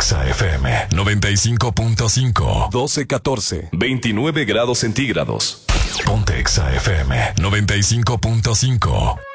Exa FM 95.5. 12-14. 29 grados centígrados. Ponte Exa FM 95.5.